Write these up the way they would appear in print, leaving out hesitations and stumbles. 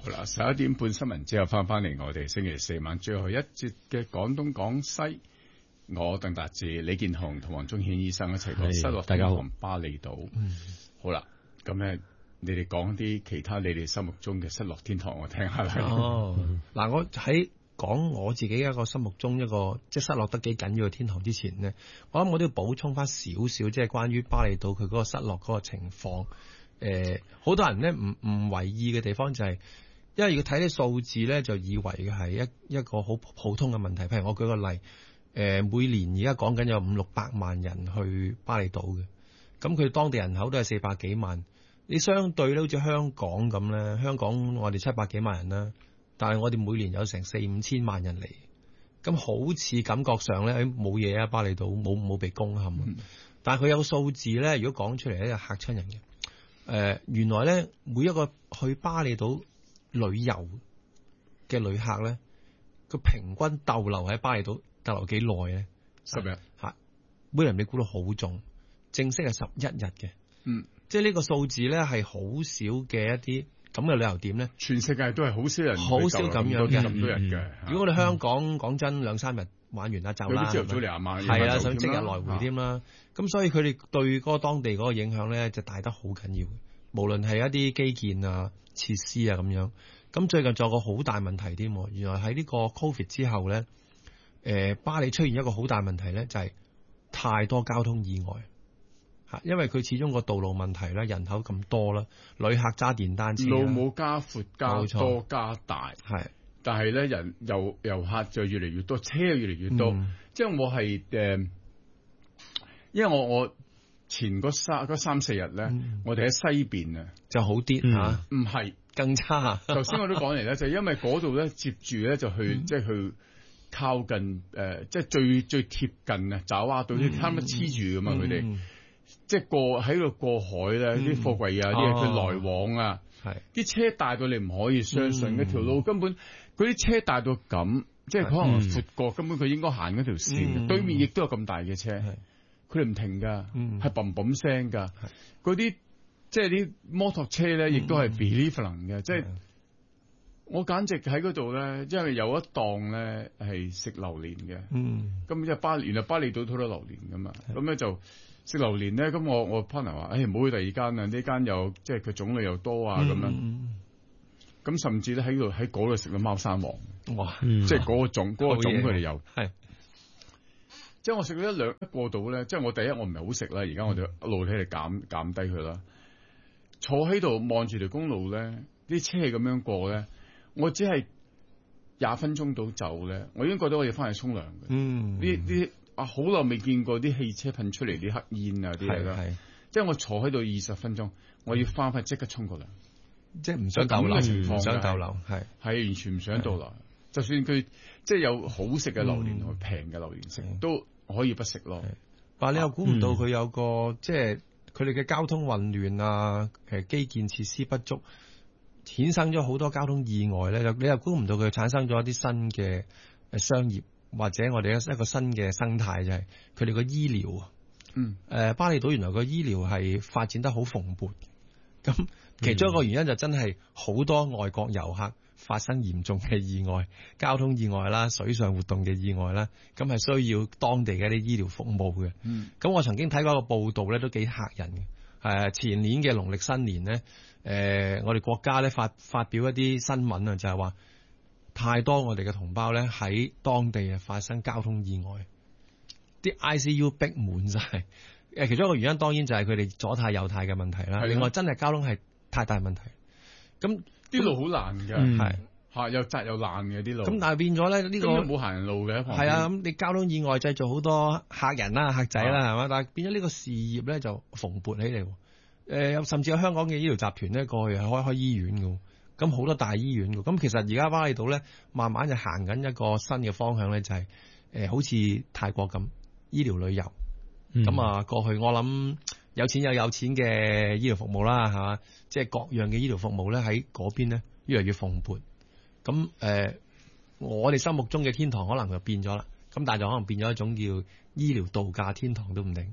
好啦，11點半新聞之後翻嚟，我哋星期四晚最後一節嘅廣東廣西，我鄧達志、李健雄同黃宗憲醫生一齊講失落天堂巴厘島。好啦，咁咧你哋講啲其他你哋心目中嘅失落天堂，我聽下啦。 嗱，我喺講我自己一個心目中一個即係失落得幾緊要嘅天堂之前呢，我諗我都要補充翻少少，即係關於巴厘島佢嗰個失落嗰個情況。好多人咧唔為意嘅地方就係，因為要睇啲數字咧，就以為嘅係一個好普通嘅問題。譬如我舉個例，每年而家講緊有500-600萬人去巴厘島嘅，咁佢當地人口都係400幾萬。你相對咧，好似香港咁咧，香港我哋700幾萬人啦，但係我哋每年有成4-5千萬人嚟，咁好似感覺上咧冇嘢啊，巴厘島冇被攻陷。但係佢有個數字咧，如果講出嚟咧，就嚇親人嘅。原來咧，每一個去巴厘島旅遊嘅旅客咧，佢平均逗留喺巴厘島逗留幾耐咧？10日嚇，每人你估到好重，正式係11日嘅。即係呢個數字咧係好少嘅一啲咁嘅旅遊點咧， 全世界都係好少人， 好少咁樣嘅咁多人嘅。 如果我哋香港講真2-3日玩完啦就啦， 朝頭早嚟晚晚係啊，想即日來回添啦。咁所以佢哋對嗰個當地嗰個影響咧就大得好緊要。無論係一啲基建啊、設施啊咁樣，咁最近仲有個好大問題添。原來喺呢個 Covid 之後咧，巴厘出現一個好大問題咧，就係太多交通意外嚇，因為佢始終個道路問題啦，人口咁多啦，旅客揸電單車， 路冇加闊、加多、加大， 係，但係咧人遊客就越嚟越多，車越嚟越多。即係我係因為我。前嗰3-4日咧，我哋喺西邊啊， 就好啲嚇， 唔係更差。頭先我都講嚟咧，就係因為嗰度咧接住咧就去即係去靠近即係最貼近啊，爪哇島啲差唔多黐住噶嘛，佢哋即係喺度過海咧，啲貨櫃啊，啲嘢佢來往啊，啲車大到你唔可以相信，一條路根本嗰啲車大到咁，即係可能闊過根本佢應該行嗰條線，對面亦都有咁大嘅車。佢哋唔停噶，係嘣嘣聲噶。嗰啲即係啲摩托車咧，亦都係 believing 嘅。即係我簡直喺嗰度咧，因為有一檔咧係食榴蓮嘅。咁即係原來巴厘島好多榴蓮噶嘛。咁咧就食榴蓮咧。咁我 partner 話：唔好去第二間啊！呢間又即係佢種類又多啊咁樣。咁甚至咧喺嗰度食到貓山王。哇！即係嗰個種佢哋有。即係我食咗一個度咧，即係我第一我唔係好食啦，而家我哋一路喺度減低佢啦。坐喺度望住條公路咧，啲車係咁樣過咧，我只係20分鐘到走咧，我已經覺得我要翻去沖涼嘅。啲好耐未見過啲汽車噴出嚟啲黑煙啊啲嘢啦。即係我坐喺度20分鐘，我要翻去即刻沖個涼， 即係唔想逗留嘅情況，唔想逗留，係完全唔想逗留。就算佢即係有好食嘅榴蓮同平嘅榴蓮食，都可以不食咯。 但你又估唔到佢有個即係佢哋嘅交通混亂啊，基建設施不足，衍生咗好多交通意外咧。你又估唔到佢產生咗一啲新嘅商業，或者我哋一個新嘅生態，就係佢哋個醫療啊。巴厘島原來個醫療係發展得好蓬勃，咁其中一個原因就真係好多外國遊客發生嚴重嘅意外，交通意外啦、水上活動嘅意外啦，咁係需要當地嘅一啲醫療服務嘅。咁我曾經睇過一個報道咧，都幾嚇人嘅。前年嘅農曆新年咧，我哋國家咧發表一啲新聞啊，就係話太多我哋嘅同胞咧喺當地發生交通意外，啲 ICU 逼滿晒。其中一個原因當然就係佢哋左軚右軚嘅問題啦。另外真係交通係太大問題。咁啲路好爛㗎，又窄又爛嘅啲路。咁但係變咗咧呢個冇行人路嘅。 係啊，咁你交通意外製造好多客人啦、客仔啦，係嘛？但係變咗呢個事業咧就蓬勃起嚟。甚至有香港嘅醫療集團咧過去係開醫院㗎。咁好多大醫院㗎。咁其實而家巴厘島咧慢慢就行緊一個新嘅方向咧，就係好似泰國咁醫療旅遊。咁過去我諗有錢嘅醫療服務啦，係嘛？即係各樣嘅醫療服務咧喺嗰邊咧越嚟越蓬勃。咁我哋心目中嘅天堂可能就變咗啦。咁但係就可能變咗一種叫醫療度假天堂都唔定。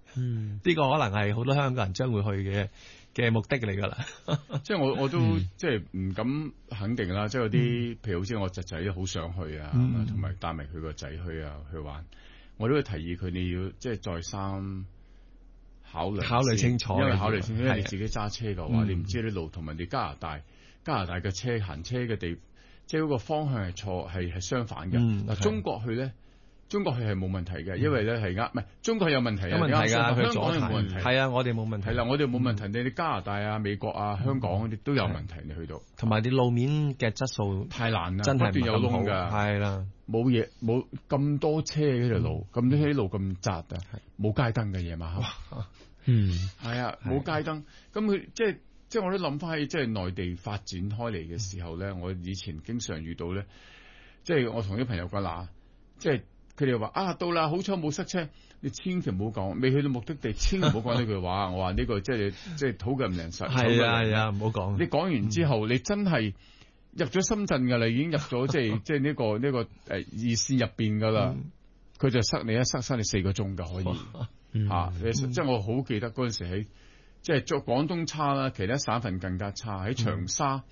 呢個可能係好多香港人將會去嘅目的嚟㗎啦。 即係我都即係唔敢肯定啦。即係有啲譬如好似我侄仔好想去啊，同埋帶埋佢個仔去玩，我都會提議佢哋要即係再三考慮清楚，因為因為你自己揸車嘅話，你唔知啲路，同埋你加拿大嘅車行車嘅地，即係嗰個方向係錯，係相反嘅。嗱，中國去係冇問題嘅，因為咧係唔係中國有問題， 有問題㗎， 香港有冇問題？ 係啊，我哋冇問題。 係啦，我哋冇問題。你加拿大啊、美國啊、香港嗰啲都有問題，你去到。 同埋啲路面嘅質素太難啦， 真係不斷有窿㗎。 係啦， 冇咁多車嗰條路，咁多啲路咁窄啊，冇街燈嘅夜晚黑。係啊，冇街燈。咁佢即係我都諗翻起，即係內地發展開嚟嘅時候咧，我以前經常遇到咧，即係我同啲朋友講嗱，即係佢哋話啊到啦，好彩冇塞車，你千祈唔好講，未去到目的地，千祈唔好講呢句話。我話呢個即係土嘅唔靈實。 係啊，唔好講。 你講完之後，你真係入咗深圳㗎啦，已經入咗即係呢個二線入邊㗎啦，佢就塞你塞你4個鐘㗎可以嚇。即係我好記得嗰陣時喺。即係做廣東差啦，其他省份更加差。喺長沙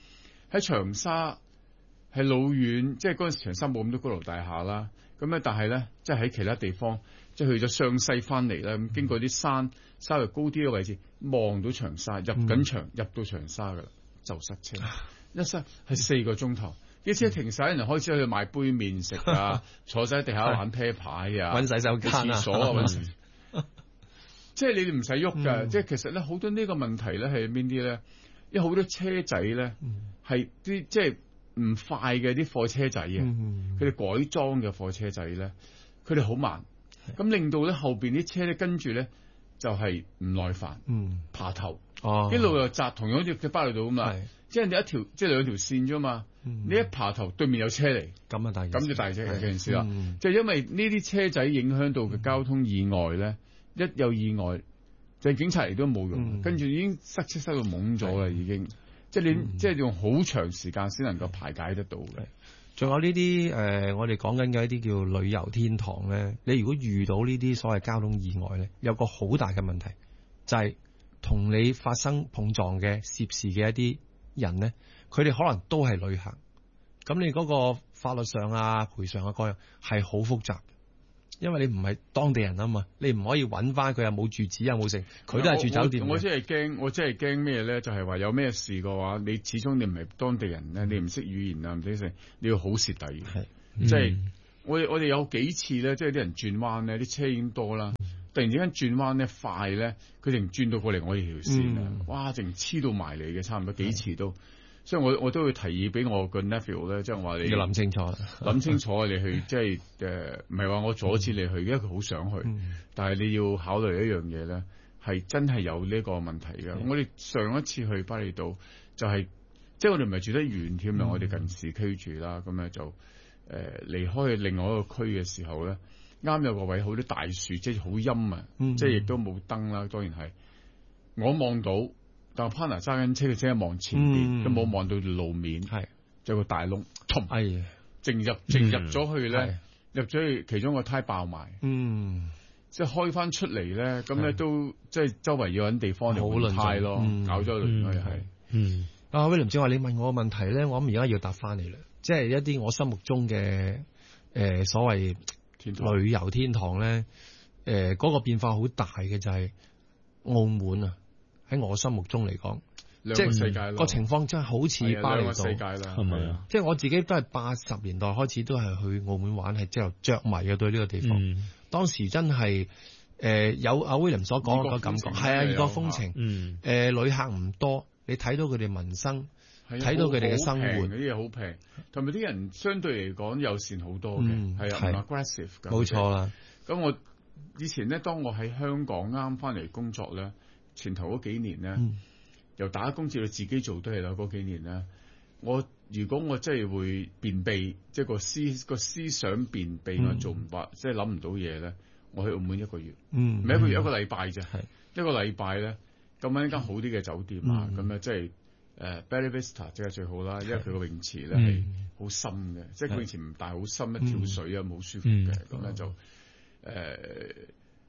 係老遠，即係嗰陣時長沙冇咁多高樓大廈啦。咁咧，但係咧，即係喺其他地方，即係去咗湘西翻嚟啦。咁經過啲山稍微高啲嘅位置，望到長沙，入到長沙噶啦，就塞車，一塞係4個鐘頭。啲車停晒，人開始去買杯麵食啊，坐晒喺地下玩啤牌啊， 揾洗手間啊， 廁所啊。即係你哋唔使喐噶，即係其實咧好多呢個問題咧係邊啲咧？因為好多車仔咧係啲即係唔快嘅啲貨車仔啊，佢哋改裝嘅貨車仔咧，佢哋好慢，咁令到咧後邊啲車咧跟住咧就係唔耐煩，爬頭，啲路又窄，同樣好似嘅巴厘島咁嘛，即係你一條即係2條線啫嘛，你一爬頭對面有車嚟，咁就大件事啦。就因為呢啲車仔影響到嘅交通意外咧。一有意外，就警察嚟都冇用，跟住已經塞車塞到懵咗啦，已經，即係你即係用好長時間先能夠排解得到嘅。 仲有呢啲我哋講緊嘅一啲叫旅遊天堂咧，你如果遇到呢啲所謂交通意外咧，有個好大嘅問題，就係同你發生碰撞嘅涉事嘅一啲人咧，佢哋可能都係旅客，咁你嗰個法律上啊、賠償啊各樣係好複雜。因為你唔係當地人啊嘛，你唔可以揾翻佢有冇住址有冇剩，佢都係住酒店。 我真係驚咩咧？就係話有咩事嘅話，你始終你唔係當地人咧，你唔識語言啊，唔識成，你要好蝕底。即係我哋有幾次咧，即係啲人轉彎咧，啲車已經多啦，突然之間轉彎咧快咧，佢淨轉到過嚟我哋條線啊！哇，淨黐到埋嚟嘅，差唔多幾次都。所以我都會提議俾我個 nephew 咧，即係話你要諗清楚， 你去即係唔係話我阻止你去，因為佢好想去，但係你要考慮一樣嘢咧，係真係有呢個問題嘅。我哋上一次去巴厘島就係即係我哋唔係住得遠添啦，我哋近市區住啦，咁咧就離開另外一個區嘅時候咧，啱有個位好多大樹，即係好陰啊，即係亦都冇燈啦，當然係我望到。但係 partner 揸緊車嘅車望前邊，都冇望到路面，就有個大窿，直入咗去咧，入咗去其中個胎爆埋，即係開翻出嚟咧，咁咧都即係周圍要揾地方嚟換胎咯，搞咗輪係。 阿威廉正話你問我個問題咧，我諗而家要答翻你啦，即係一啲我心目中嘅所謂旅遊天堂咧，嗰個變化好大嘅就係澳門啊。喺我心目中嚟講， 即係個情況真係好似巴厘島世界啦，係咪啊？ 即係我自己都係80年代開始都係去澳門玩，係即係着迷嘅對呢個地方。當時真係有阿威廉所講嘅感覺，係啊，異國風情。旅客唔多，你睇到佢哋民生，睇到佢哋嘅生活， 嗰啲嘢好平，同埋啲人相對嚟講友善好多嘅，係啊 ，aggressive 㗎， 冇錯啦。 咁我以前咧，當我喺香港啱翻嚟工作咧。前頭嗰幾年咧，由打工至到自己做都係啦。嗰幾年咧，如果我真係會便秘，即係個思想便秘，我做唔到，即係諗唔到嘢咧，我去澳門1個月，唔係1個月，1個禮拜啫。1個禮拜咧，咁揾一間好啲嘅酒店啊，咁咧即係Bella Vista 即係最好啦，因為佢個泳池咧係好深嘅，即係佢泳池唔大，好深，一跳水啊，好舒服嘅，咁咧就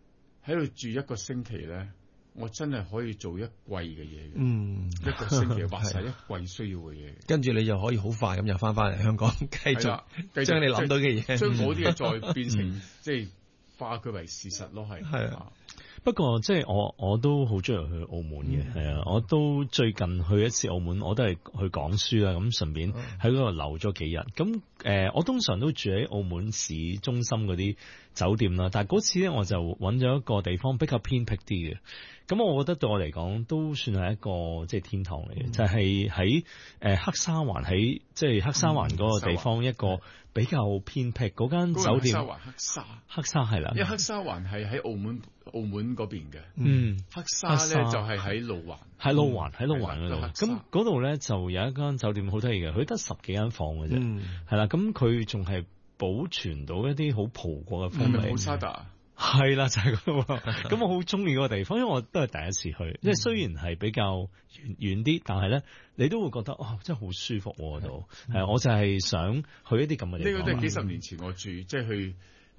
喺度住一個星期咧，我真係可以做一季嘅嘢嘅。一個星期畫晒一季需要嘅嘢。 跟住你就可以好快咁又翻嚟香港，繼續將你諗到嘅嘢， 將嗰啲嘢再變成即係化佢為事實咯，係。 不過即係我都好中意去澳門嘅，係啊，我都最近去一次澳門，我都係去講書啦，咁順便喺嗰度留咗幾日。咁我通常都住喺澳門市中心嗰啲酒店啦，但係嗰次咧我就揾咗一個地方比較偏僻啲嘅。咁我覺得對我嚟講都算係一個即係天堂嚟嘅，就係喺黑沙環，喺即係黑沙環嗰個地方一個比較偏僻嗰間酒店。黑沙係啦， 因為黑沙環係喺澳門嗰邊嘅。黑沙咧就係喺路環，喺路環嗰度。咁嗰度咧就有一間酒店好得意嘅，佢得10幾間房嘅啫。係啦，咁佢仲係保存到一啲好葡國嘅風味。係啦，就係嗰度。咁我好中意嗰個地方，因為我都係第一次去。即係雖然係比較遠啲，但係咧你都會覺得真係好舒服嗰度。我就係想去一啲咁嘅地方。 呢個都係幾十年前我住，即係去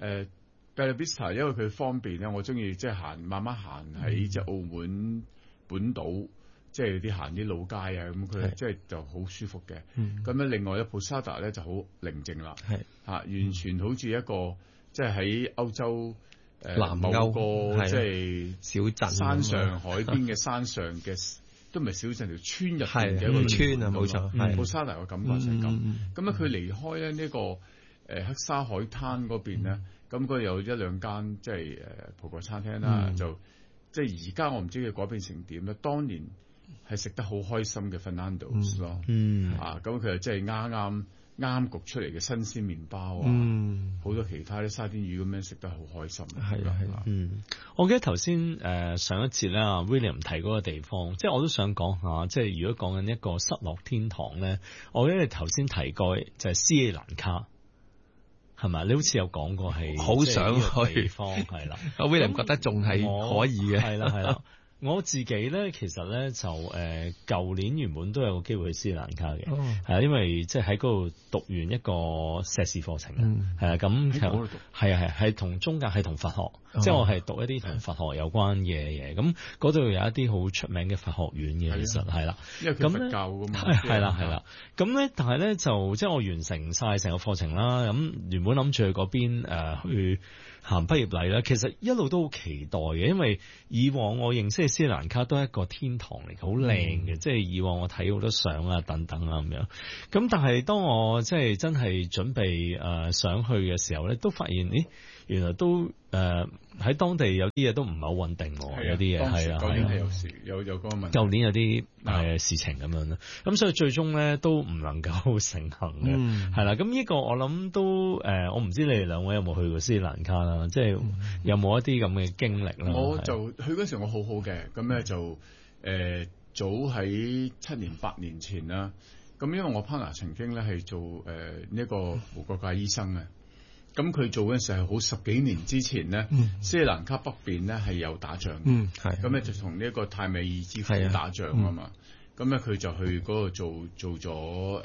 Bella Vista，因為佢方便咧，我中意即係慢慢行喺即係澳門本島，即係啲行啲老街啊，咁佢即係就好舒服嘅。咁咧另外咧 Posada 咧就好寧靜啦，完全好似一個即係喺歐洲。 南某個即係小鎮， 山上海邊嘅山上嘅，都唔係小鎮，條村入邊嘅一個村啊，冇錯。 Posada嘅感覺就係咁。咁咧佢離開咧呢個黑沙海灘嗰邊咧，咁佢有1-2間即係葡國餐廳啦，就即係而家我唔知佢改變成點啦。當年係食得好開心嘅 Fernando's 咯，咁佢就即係啱焗出嚟嘅新鮮麵包啊，好多其他啲沙甸魚咁樣食得好開心。 我記得頭先上一節咧，William 提嗰個地方，即係我都想講下，即係如果講緊一個失落天堂咧，我記得你頭先提過就係斯里蘭卡，係咪？你好似有講過係好想去地方，係啦。 William 覺得仲係可以嘅， 係啦。我自己咧，其實咧就舊年原本都有個機會去斯里蘭卡嘅，係因為即係喺嗰度讀完一個碩士課程，係咁其實係同宗教係同佛學，即係我係讀一啲同佛學有關嘅嘢，咁嗰度有一啲好出名嘅佛學院嘅，其實係啦， 因為佢佛教㗎嘛， 係啦，咁咧但係咧就即係我完成晒成個課程啦，咁原本諗住去嗰邊去行畢業禮啦，其實一路都好期待嘅，因為以往我認識嘅斯里蘭卡都係一個天堂嚟，好靚嘅，即係以往我睇好多相啊等等啊咁樣。咁但係當我即係真係準備想去嘅時候咧，都發現原來都喺當地有啲嘢都唔係好穩定喎，有啲嘢係啊， 舊年係有事有嗰個問題， 舊年有啲事情咁樣啦，咁所以最終咧都唔能夠成行嘅，係啦。咁呢個我諗都我唔知你哋兩位有冇去過斯里蘭卡啦，即係有冇一啲咁嘅經歷啦？ 我就去嗰時我好嘅，咁咧就早喺7年8年前啦。咁因為我 partner 曾經咧係做呢個無國界醫生嘅。咁佢做嗰陣時係好10幾年之前咧，斯里蘭卡北邊咧係有打仗嘅，咁咧就同呢一個泰米爾之父打仗啊嘛，咁咧佢就去嗰度做咗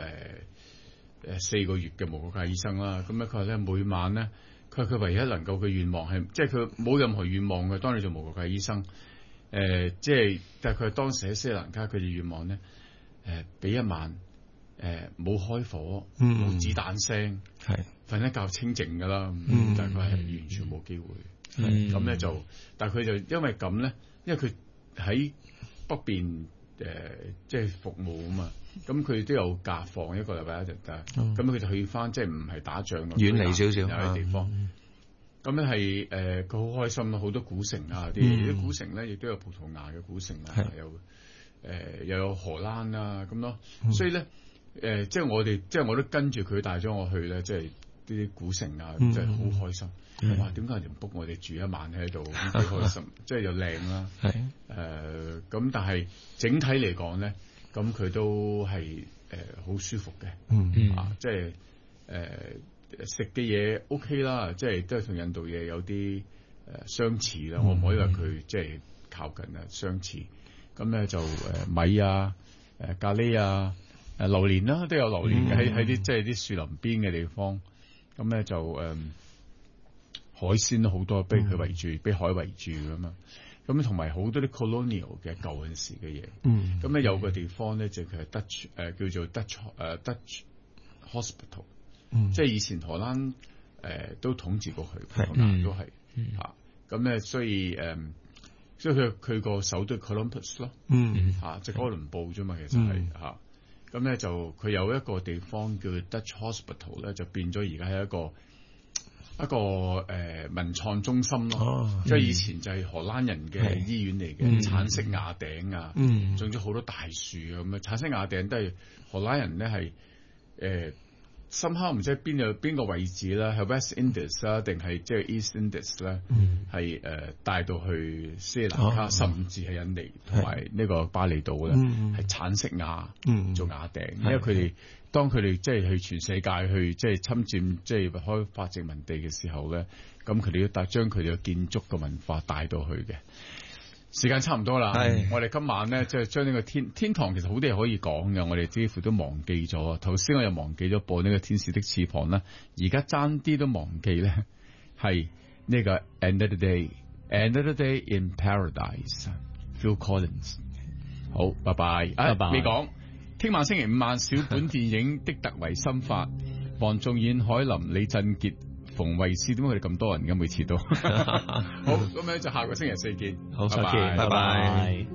4個月嘅無國界醫生啦，咁咧佢話咧每晚咧，佢唯一能夠嘅願望係，即係佢冇任何願望嘅，當你做無國界醫生，即係但係佢當時喺斯里蘭卡佢哋願望咧，俾一晚冇開火，冇子彈聲，瞓一覺清靜㗎啦，但係佢係完全冇機會。咁咧就，但係佢就因為咁咧，因為佢喺北邊即係服務啊嘛，咁佢都有假放1個禮拜1日，咁佢就去翻即係唔係打仗嘅遠離少少有啲地方。咁咧係佢好開心咯，好多古城啊啲古城咧，亦都有葡萄牙嘅古城啊，又有荷蘭啊咁咯，所以咧。即係我都跟住佢帶咗我去咧，即係啲古城啊，真係好開心。哇！點解人哋唔 book 我哋住一晚喺度咁幾開心？即係又靚啦。咁但係整體嚟講咧，咁佢都係好舒服嘅。即係食嘅嘢 OK 啦，即係都係同印度嘢有啲相似啦。我唔可以話佢即係靠近啊，相似。咁咧就米啊，咖喱啊。榴蓮啦，都有榴蓮嘅喺啲即係啲樹林邊嘅地方，咁咧就海鮮都好多，俾佢圍住，俾海圍住㗎嘛。咁同埋好多啲 colonial 嘅舊陣時嘅嘢。咁咧有個地方咧就佢係 Dutch 叫做 Dutch Hospital，即係以前荷蘭都統治過佢，荷蘭都係嚇。咁咧所以佢個首都 Columbus 咯，即係哥倫布啫嘛，其實係嚇。咁咧就佢有一個地方叫 Dutch Hospital 咧，就變咗而家係一個文創中心咯。即係以前就係荷蘭人嘅醫院嚟嘅，橙色瓦頂啊，種咗好多大樹啊咁啊。橙色瓦頂都係荷蘭人咧係深刻唔知邊個位置啦，係 West Indies 啦，定係即係 East Indies 咧，係帶到去斯里蘭卡，甚至係印尼同埋呢個巴厘島咧，係橙色瓦做瓦頂，因為佢哋當佢哋即係去全世界去即係侵佔即係開發殖民地嘅時候咧，咁佢哋都將佢哋嘅建築嘅文化帶到去嘅。時間差唔多啦，我哋今晚咧即係將呢個天堂其實好多嘢可以講嘅，我哋幾乎都忘記咗。頭先我又忘記咗播呢個天使的翅膀啦，而家爭啲都忘記咧，係呢個 Another Day in Paradise，Phil Collins。好，拜拜， 拜拜。 未講，聽晚星期5晚小本電影的突圍新法，黃仲遠、海林、李振傑、馮慧詩，點解佢哋咁多人嘅每次都好，咁樣就下個星期4見， 好，再見，拜拜。